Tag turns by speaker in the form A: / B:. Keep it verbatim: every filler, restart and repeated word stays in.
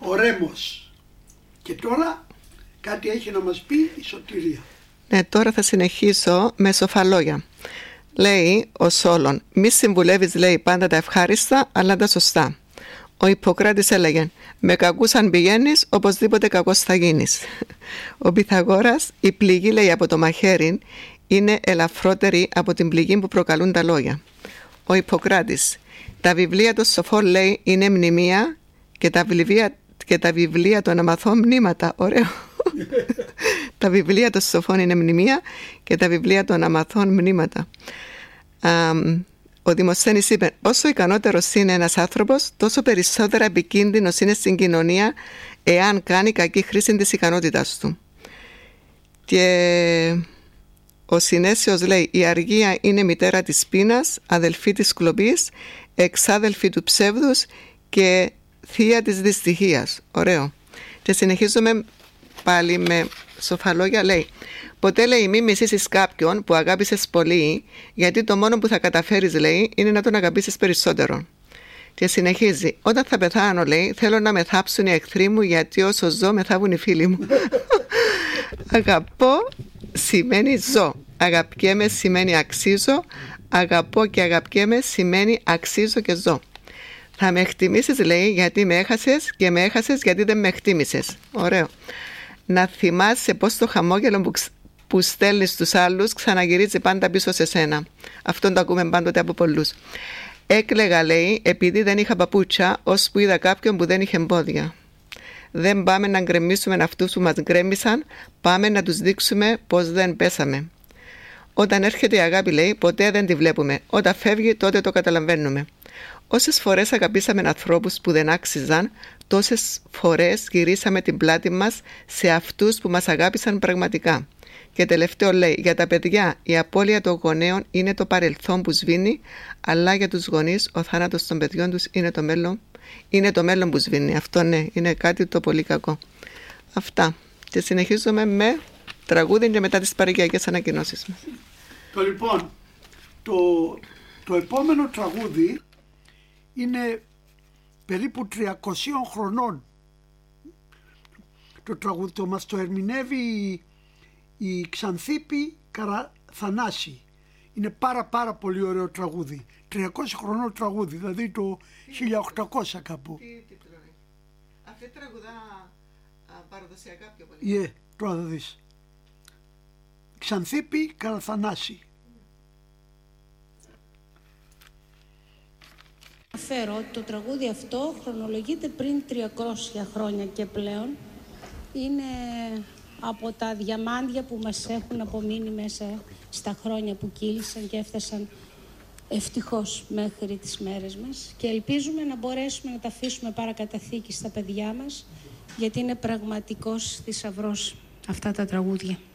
A: ο Ρέμος. Και τώρα κάτι έχει να μας πει η Σωτηρία.
B: Ναι, τώρα θα συνεχίσω με σοφαλόγια. Λέει ο Σόλων, μη συμβουλεύεις, λέει, πάντα τα ευχάριστα, αλλά τα σωστά. Ο Ιπποκράτης έλεγε, με κακούς αν πηγαίνεις, οπωσδήποτε κακός θα γίνεις. Ο Πυθαγόρας, η πληγή, λέει, από το μαχαίρι είναι ελαφρότερη από την πληγή που προκαλούν τα λόγια. Ο Ιπποκράτης, τα βιβλία των σοφών, λέει, είναι μνημεία και τα βιβλία, και τα βιβλία των αμαθών μνήματα. Ωραίο. Τα βιβλία των σοφών είναι μνημεία και τα βιβλία των αμαθών μνήματα. Α, ο Δημοσθένης είπε, όσο ικανότερος είναι ένας άνθρωπος, τόσο περισσότερα επικίνδυνος είναι στην κοινωνία εάν κάνει κακή χρήση της ικανότητας του. Και ο Συνέσιος λέει, η αργία είναι μητέρα της πείνας, αδελφή της κλοπής, εξάδελφη του ψεύδους και θεία της δυστυχίας. Ωραίο. Και συνεχίζουμε πάλι με σοφαλόγια, λέει, ποτέ, λέει, μη μισήσεις κάποιον που αγάπησες πολύ, γιατί το μόνο που θα καταφέρεις, λέει, είναι να τον αγαπήσεις περισσότερο. Και συνεχίζει, όταν θα πεθάνω, λέει, θέλω να με θάψουν οι εχθροί μου, γιατί όσο ζω με θάβουν οι φίλοι μου. Αγαπώ σημαίνει ζω, αγαπιέμαι σημαίνει αξίζω, αγαπώ και αγαπιέμαι σημαίνει αξίζω και ζω. Θα με εκτιμήσεις, λέει, γιατί με έχασες και με έχασες γιατί δεν με εκτίμησες. Ωραίο. Να θυμάσαι πως το χαμόγελο που, που στέλνεις στους άλλους ξαναγυρίζει πάντα πίσω σε σένα. Αυτό το ακούμε πάντοτε από πολλούς. Έκλαιγα, λέει, επειδή δεν είχα παπούτσια, ώσπου είδα κάποιον που δεν είχε πόδια. Δεν πάμε να γκρεμίσουμε αυτούς που μας γκρέμισαν, πάμε να τους δείξουμε πως δεν πέσαμε. Όταν έρχεται η αγάπη, λέει, ποτέ δεν τη βλέπουμε. Όταν φεύγει, τότε το καταλαβαίνουμε. Όσες φορές αγαπήσαμε ανθρώπους που δεν άξιζαν, τόσες φορές γυρίσαμε την πλάτη μας σε αυτούς που μας αγάπησαν πραγματικά. Και τελευταίο, λέει, για τα παιδιά η απώλεια των γονέων είναι το παρελθόν που σβήνει, αλλά για τους γονείς ο θάνατος των παιδιών τους είναι το μέλλον, είναι το μέλλον που σβήνει. Αυτό, ναι, είναι κάτι το πολύ κακό. Αυτά. Και συνεχίζουμε με τραγούδι και μετά τις παροικιακές ανακοινώσεις μας.
A: Το λοιπόν, το, το επόμενο τραγούδι είναι περίπου τριακοσίων χρονών. Το τραγούδι το μας το ερμηνεύει η, η Ξανθίπη Καραθανάση. Είναι πάρα πάρα πολύ ωραίο τραγούδι. τριακόσια χρονών τραγούδι, δηλαδή το χίλια οκτακόσια κάπου.
B: Τι τίτλο είναι? Αυτή τραγουδά παραδοσιακά πιο πολύ.
A: Ναι, yeah, τώρα θα δεις. Ξανθίπη Καραθανάση.
C: Αναφέρω ότι το τραγούδι αυτό χρονολογείται πριν τριακόσια χρόνια και πλέον. Είναι από τα διαμάντια που μας έχουν απομείνει μέσα στα χρόνια που κύλησαν και έφτασαν ευτυχώς μέχρι τις μέρες μας. Και ελπίζουμε να μπορέσουμε να τα αφήσουμε παρακαταθήκη στα παιδιά μας, γιατί είναι πραγματικός θησαυρός αυτά τα τραγούδια.